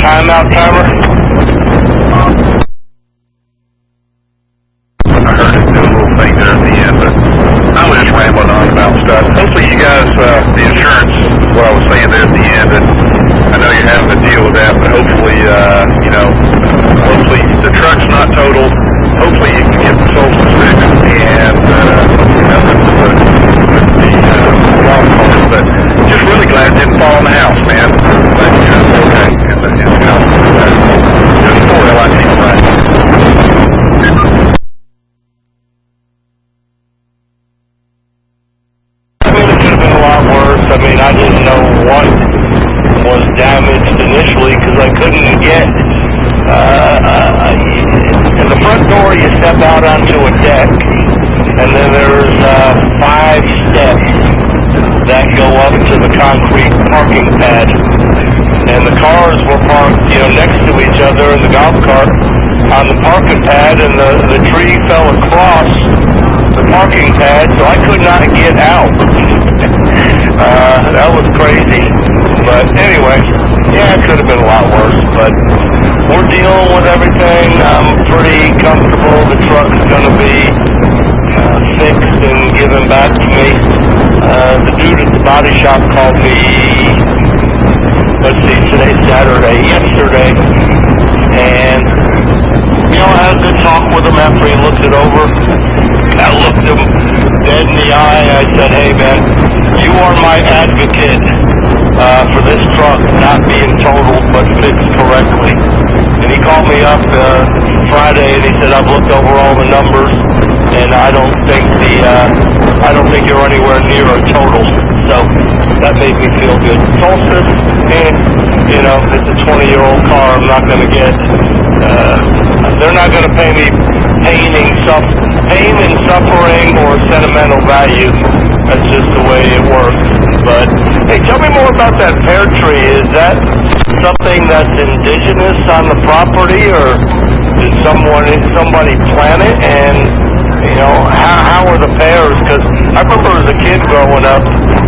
timeout timer? I heard it do a little thing there at the end, but I was just rambling on about stuff. Hopefully you guys, the insurance, what I was saying there at the end, and I know you're having to deal with that, but hopefully, hopefully the truck's not totaled. Hopefully you can get the Solstice fixed, and hopefully nothing with the golf cart, but just really glad it didn't fall in the house, man. Glad you guys are okay in the house. Just for LIT right. I mean, I didn't know what was damaged initially because I couldn't get, in the front door you step out onto a deck, and then there's 5 steps that go up to the concrete parking pad, and the cars were parked, next to each other in the golf cart on the parking pad, and the tree fell across the parking pad, so I could not get out. That was crazy. But anyway, yeah, it could have been a lot worse, but we're dealing with everything. I'm pretty comfortable. The truck's going to be fixed and given back to me. The dude at the body shop called me, let's see, today's Saturday, yesterday, and, I had a good talk with him after he looked it over. I looked him dead in the eye. I said, hey, man, you are my advocate for this truck not being totaled but fixed correctly. And he called me up Friday and he said, I've looked over all the numbers and I don't think you're anywhere near a total. So that made me feel good. Solstice, it's a 20-year-old car. I'm not going to get, they're not going to pay me pain and suffering or sentimental value. That's just the way it works. But, hey, tell me more about that pear tree. Is that something that's indigenous on the property, or did somebody plant it? And, how are the pears? Because I remember as a kid growing up,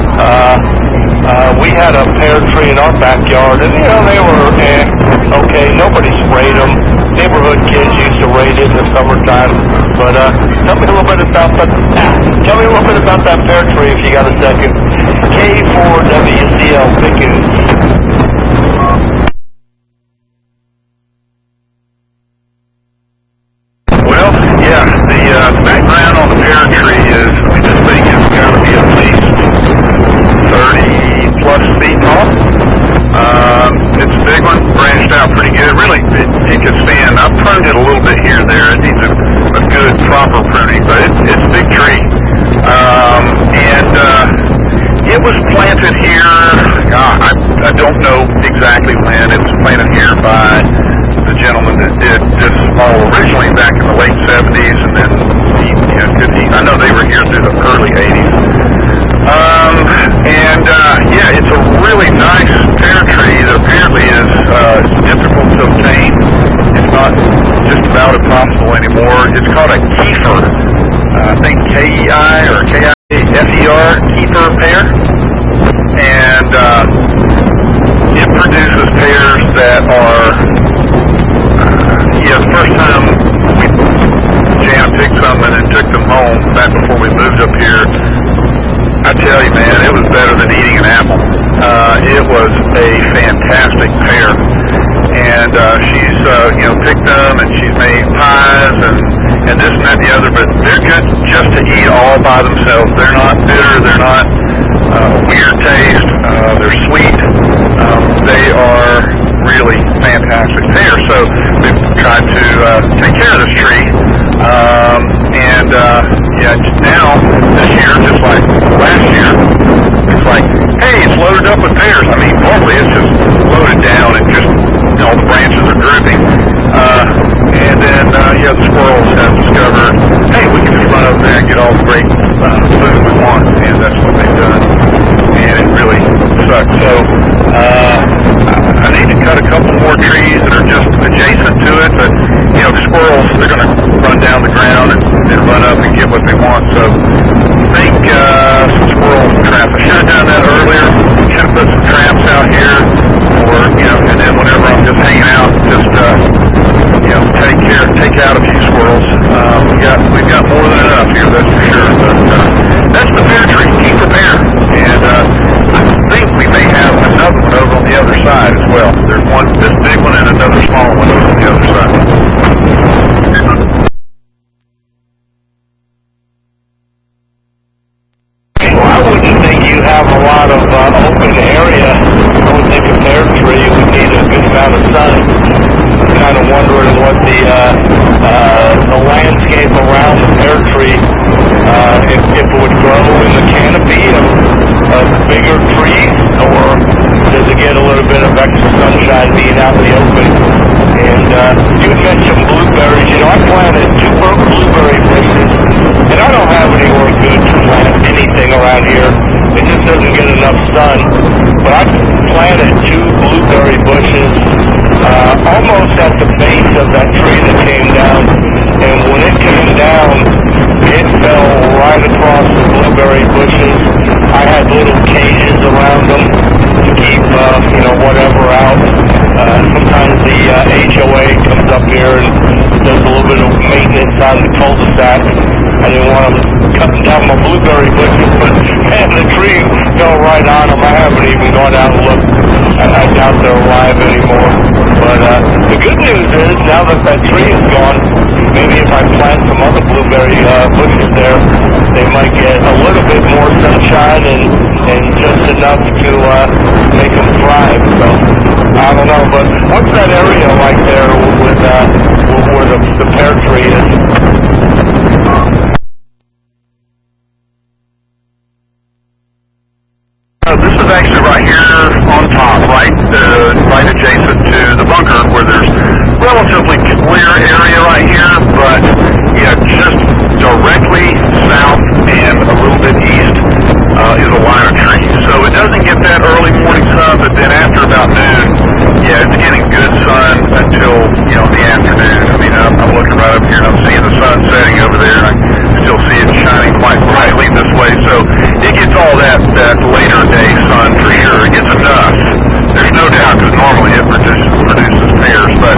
we had a pear tree in our backyard, and, they were, okay, nobody sprayed them. Neighborhood kids used to raid it in the summertime. But tell me a little bit about that pear tree if you got a second. K4WCL Pickens. Well, yeah, the background on the pear tree is, this thing has got to be at least 30 plus feet tall. It's a big one, branched out pretty good. Really, it could stand. I've pruned it a little bit here and there. It needs a good, proper pruning, but it's a big tree. It was planted here, I don't know exactly when. It was planted here by the gentleman that did this all originally back in the late 70s, and then I know they were here through the early 80s. It's a really nice pear tree that apparently is difficult to obtain. It's not just about impossible anymore. It's called a Kiefer. I think K-E-I or K-I-F-E-R, Kiefer pear. And it produces pears that are, the first time Jan picked some and took them home back before we moved up here, I tell you, man, it was better than eating an apple. It was a fantastic pear. And she's, picked them, and she's made pies and this and that and the other, but they're good just to eat all by themselves. They're not bitter. They're not weird taste. They're sweet. They are really fantastic pears. So we've tried to take care of this tree. Now, this year, just like last year, it's like, hey, it's loaded up with pears. I mean, normally it's just loaded down and just, all the branches are drooping. And then, the squirrels have discovered, hey, we can just run over there and get all the great food we want, and that's what they've done. And it really sucks. So, I need to cut a couple more trees that are just adjacent to it, but, the squirrels, they're going to run down the ground and run up and get what they want. So, I think some squirrel traps. I should have done that earlier. Should have put some traps out here. one, this big one, and another small one over on the other side. Well, I wouldn't think you have a lot of open area. I would think a pear tree would need a good amount of sun. I'm kind of wondering what the landscape around the pear tree, if it would grow in the canopy of bigger trees, or does it get a little bit of extra sunshine being out in the open? And you had mentioned blueberries. You know, I planted 2 blueberry bushes, and I don't have anywhere good to plant anything around here. It just doesn't get enough sun. But I planted 2 blueberry bushes almost at the base of that tree that came down. And when it came down, it fell right across the blueberry bushes. I had little cages around them to keep, whatever out. Sometimes the HOA comes up here and does a little bit of maintenance on the cul-de-sac. I didn't want them cutting down my blueberry bushes, but man, the tree fell right on them. I haven't even gone out and looked. I doubt they're alive anymore. But the good news is, now that that tree is gone, maybe if I plant some other blueberry bushes there, they might get a little bit more sunshine and just enough to make them thrive. So I don't know, but what's that area like there with where the pear tree is? This is actually right here on top, right adjacent to the bunker, where there's relatively clear area right here, but yeah, just directly south and a little bit east is a line of trees. So it doesn't get that early morning sun, but then after about noon, yeah, it's getting good sun until, the afternoon. I mean, I'm looking right up here and I'm seeing the sun setting over there, and I still see it shining quite brightly this way. So it gets all that later day sun for sure. It gets enough. There's no doubt, because normally it produces pears, but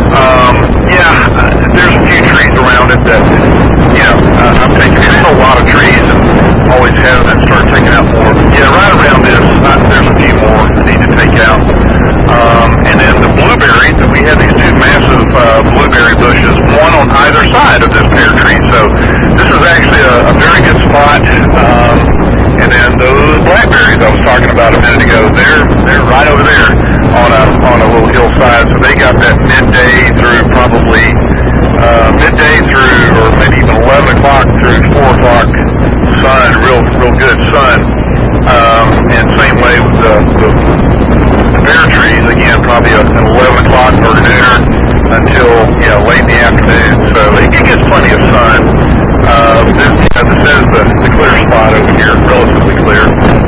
there's a few trees around it that, I'm taking out a lot of trees and always have and start taking out more. Yeah, right around this, there's a few more I need to take out. And then the blueberries, we have these 2 massive blueberry bushes, one on either side of this pear tree. So this is actually a very good spot. And then those blackberries I was talking about a minute ago, they're right over there on a little hillside. So they got that midday through probably midday through, or maybe even 11 o'clock through 4 o'clock sun, real good sun. And same way with the pear trees, again, probably at 11 o'clock or noon until late in the afternoon. So it gets plenty of sun. This is the clear spot over here, relatively clear.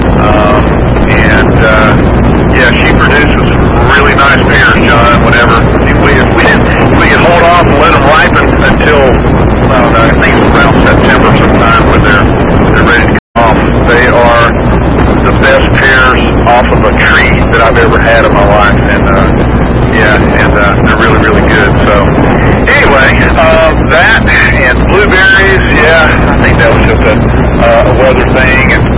She produces really nice pears, John, whenever. If we can hold off and let them ripen until, I don't know, I think it's around September sometime when they're ready to come off. They are the best pears off of a tree that I've ever had in my life. And they're really, really good. So anyway, that and blueberries, I think that was just a weather thing. And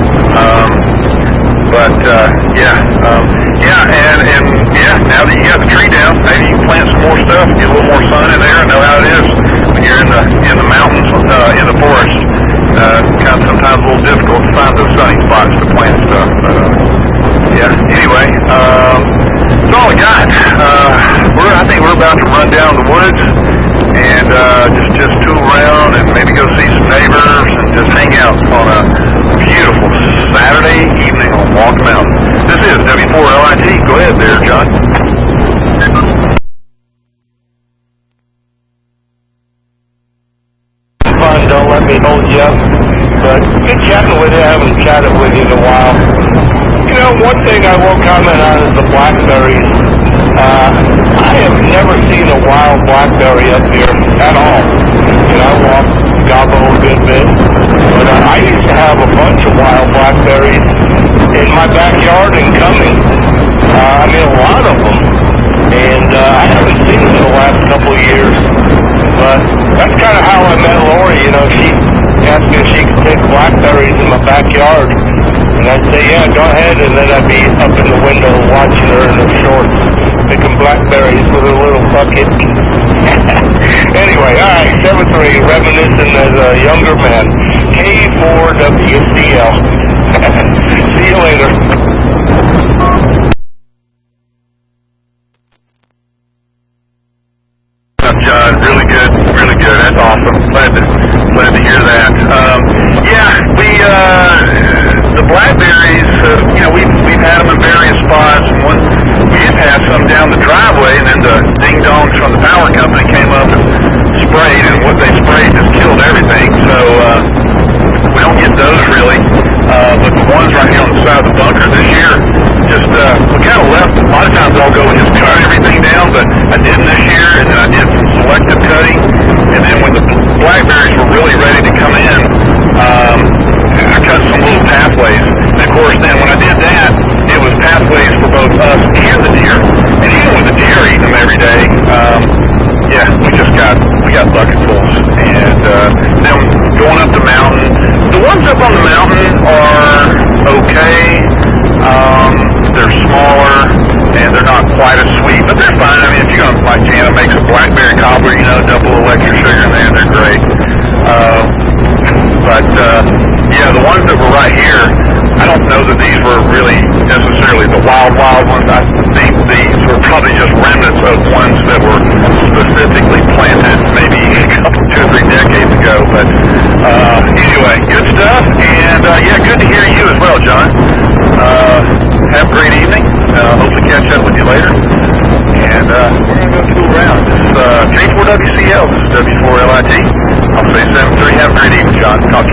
now that you got the tree down, maybe you can plant some more stuff, get a little more sun in there, and know how it is when you're in the mountains, in the forest. Kind of sometimes a little difficult to find those sunny spots to plant stuff. Anyway, that's all I got. I think we're about to run down the woods and just tool around and maybe go see some neighbors and just hang out on a beautiful Saturday evening on Walk Mountain. This is W4LIT. Go ahead there, John. Fun, don't let me hold you up. But good chatting with you. I haven't chatted with you in a while. One thing I will comment on is the blackberries. I have never seen a wild blackberry up here at all. I walk Gobbo a good bit, but I used to have a bunch of wild blackberries in my backyard in Cumming. A lot of them, and I haven't seen them in the last couple of years. But that's kind of how I met Lori. She asked me if she could take blackberries in my backyard. And I'd say, yeah, go ahead, and then I'd be up in the window watching her in her shorts, picking reminiscing as a younger man. K4WCL. See you later. John, really good, really good. That's awesome. Glad to hear that. The blackberries, we've had them in various spots. We've had some down the driveway, and then the ding-dongs from the power company came up and sprayed, and what they sprayed just killed everything. So we don't get those really. But the ones right here on the side of the bunker this year, just we kind of left. A lot of times I'll go and just cut everything down, but I didn't this year, and then I did some selective cutting. And then when the blackberries were really ready to come in, I cut some little pathways. And of course, then when I did that, it was pathways for both us and the deer. And even with the deer eating them every day, we got bucketfuls. And then going up the mountain, the ones up on the mountain are okay. They're smaller and they're not quite as sweet, but they're fine. I mean, if you're gonna, like Jana makes a blackberry cobbler, dump a little extra sugar in there, they're great. The ones that were right here, I don't know that these were really necessarily the wild ones. I think these were probably just remnants of ones that were specifically planted maybe a couple, 2 or 3 decades ago. But anyway, good stuff, and good to hear you as well, John. Have a great evening. Hopefully catch up with you later. And we're going to go tool around. This is K4WCL. This is W4LIT. I'll say 7-3. Have a great evening, John. Talk to you.